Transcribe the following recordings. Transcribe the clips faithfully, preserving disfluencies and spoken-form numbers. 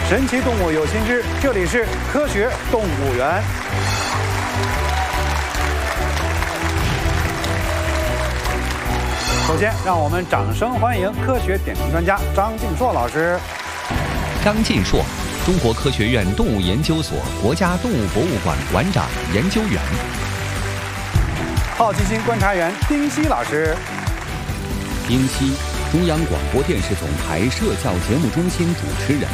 神奇动物有新知，这里是科学动物园。首先，让我们掌声欢迎科学点评专家张晋硕老师。 张晋硕，中国科学院动物研究所国家动物博物馆馆长、研究员。 好奇心观察员丁希老师。 丁希，中央广播电视总台社教节目中心主持人。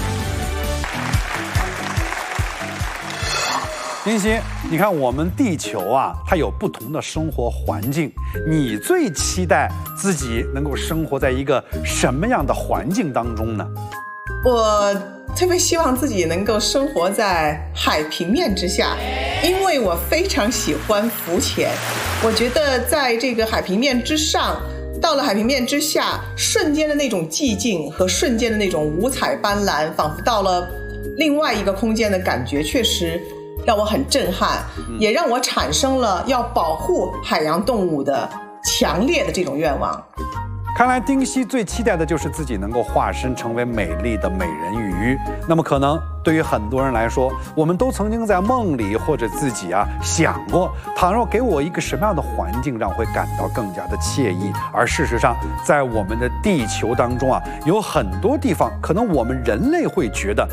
丁希，你看我们地球啊，它有不同的生活环境，你最期待自己能够生活在一个什么样的环境当中呢？ 我特别希望自己能够生活在海平面之下，因为我非常喜欢浮潜。我觉得在这个海平面之上，到了海平面之下，瞬间的那种寂静和瞬间的那种五彩斑斓，仿佛到了另外一个空间的感觉，确实让我很震撼，也让我产生了要保护海洋动物的强烈的这种愿望。 看来丁希最期待的就是自己能够化身成为美丽的美人鱼。那么可能对于很多人来说，我们都曾经在梦里或者自己啊想过，倘若给我一个什么样的环境让我会感到更加的惬意。而事实上，在我们的地球当中啊，有很多地方可能我们人类会觉得